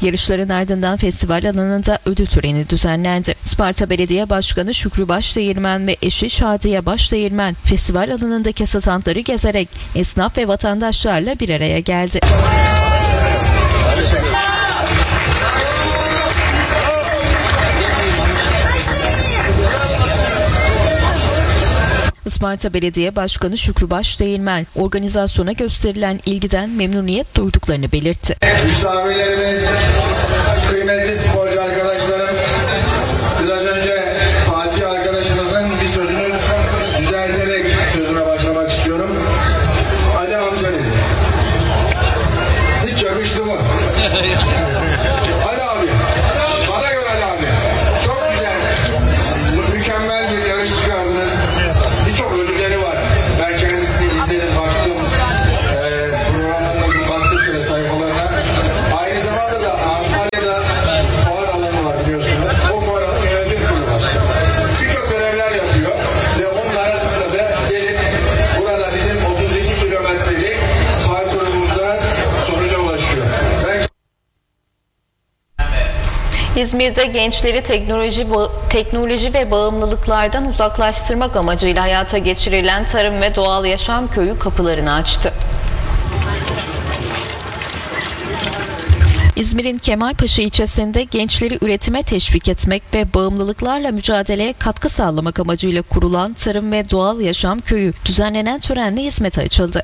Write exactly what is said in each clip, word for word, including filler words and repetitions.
Yarışların ardından festival alanında ödül töreni düzenlendi. Isparta Belediye Başkanı Şükrü Başdeğirmen ve eşi Şadiye Başdeğirmen festival alanındaki standları gezerek esnaf ve vatandaşlarla bir araya geldi. Isparta Belediye Başkanı Şükrü Başdeğirmen organizasyona gösterilen ilgiden memnuniyet duyduklarını belirtti. Misafirlerimiz, kıymetli sporcu arkadaşlarım, biraz önce Fatih arkadaşımızın bir sözünü düzelterek sözüne başlamak istiyorum. Ali amca dedi. Hiç yakıştı mı? Ali abi, bana göre Ali abi. Çok güzel, mükemmel bir yarış çıkardınız. Birçok ödülleri var. Ben kendisini izledim, baktım. Ee, programlarına baktım şöyle sayfalarına. Aynı zamanda da Antalya'da fuar alanı var biliyorsunuz. O fuar alanı yönetim kurulu başkanı. Birçok görevler yapıyor. Ve onun arasında da gelip burada bizim otuz iki kilometrelik parkurumuzda sonuca ulaşıyor. Ben... İzmir'de gençleri teknoloji, teknoloji ve bağımlılıklardan uzaklaştırmak amacıyla hayata geçirilen Tarım ve Doğal Yaşam Köyü kapılarını açtı. İzmir'in Kemalpaşa ilçesinde gençleri üretime teşvik etmek ve bağımlılıklarla mücadeleye katkı sağlamak amacıyla kurulan Tarım ve Doğal Yaşam Köyü düzenlenen törenle hizmete açıldı.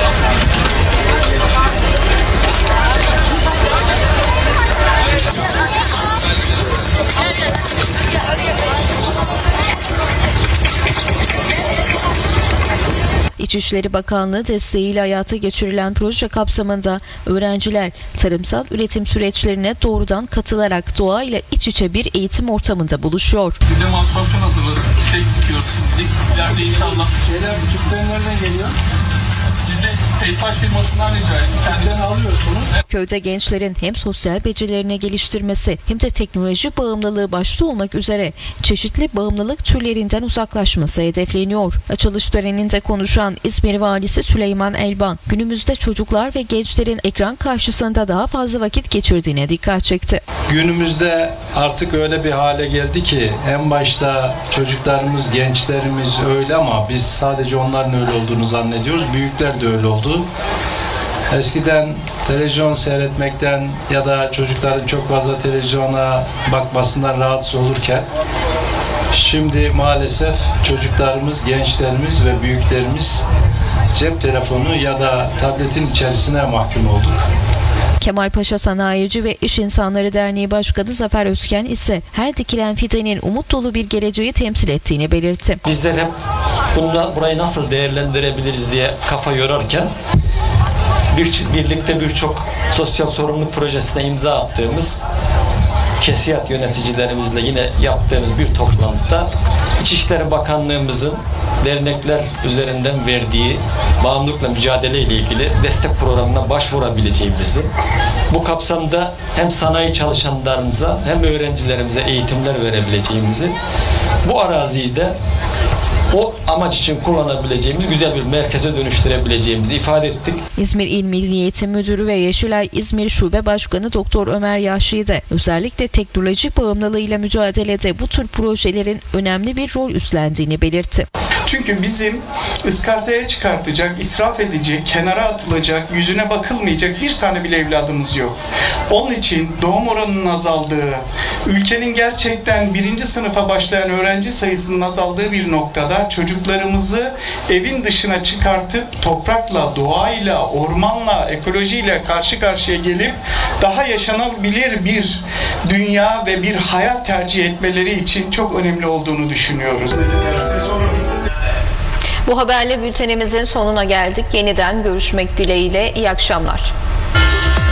İçişleri Bakanlığı desteğiyle hayata geçirilen proje kapsamında öğrenciler tarımsal üretim süreçlerine doğrudan katılarak doğayla iç içe bir eğitim ortamında buluşuyor. Bir de masraftan hazırladık. Tek dikiyoruz şimdilik. İleride inşallah. Şeyler, küçükler nereden geliyor? Şimdi Peysaş firmasından rica ettim. Kendilerini alıyorsunuz. Köyde gençlerin hem sosyal becerilerini geliştirmesi hem de teknoloji bağımlılığı başta olmak üzere çeşitli bağımlılık türlerinden uzaklaşması hedefleniyor. Açılış töreninde konuşan İzmir Valisi Süleyman Elban, günümüzde çocuklar ve gençlerin ekran karşısında daha fazla vakit geçirdiğine dikkat çekti. Günümüzde artık öyle bir hale geldi ki en başta çocuklarımız, gençlerimiz öyle ama biz sadece onların öyle olduğunu zannediyoruz. Büyükler de öyle oldu. Eskiden televizyon seyretmekten ya da çocukların çok fazla televizyona bakmasından rahatsız olurken şimdi maalesef çocuklarımız, gençlerimiz ve büyüklerimiz cep telefonu ya da tabletin içerisine mahkum olduk. Kemalpaşa Sanayici ve İş İnsanları Derneği Başkanı Zafer Özken ise her dikilen fidenin umut dolu bir geleceği temsil ettiğini belirtti. Bizler hep bununla, burayı nasıl değerlendirebiliriz diye kafa yorarken bir, birlikte birçok sosyal sorumluluk projesine imza attığımız kesiyat yöneticilerimizle yine yaptığımız bir toplantıda İçişleri Bakanlığımızın dernekler üzerinden verdiği bağımlılıkla mücadele ile ilgili destek programına başvurabileceğimizi, bu kapsamda hem sanayi çalışanlarımıza hem öğrencilerimize eğitimler verebileceğimizi, bu araziyi de o amaç için kullanabileceğimiz güzel bir merkeze dönüştürebileceğimizi ifade ettik. İzmir İl Milli Eğitim Müdürü ve Yeşilay İzmir Şube Başkanı Doktor Ömer Yaşlı de özellikle teknoloji bağımlılığıyla mücadelede bu tür projelerin önemli bir rol üstlendiğini belirtti. Çünkü bizim ıskartaya çıkartacak, israf edecek, kenara atılacak, yüzüne bakılmayacak bir tane bile evladımız yok. Onun için doğum oranının azaldığı, ülkenin gerçekten birinci sınıfa başlayan öğrenci sayısının azaldığı bir noktada çocuklarımızı evin dışına çıkartıp toprakla, doğayla, ormanla, ekolojiyle karşı karşıya gelip daha yaşanabilir bir dünya ve bir hayat tercih etmeleri için çok önemli olduğunu düşünüyoruz. Bu haberle bültenimizin sonuna geldik. Yeniden görüşmek dileğiyle. İyi akşamlar.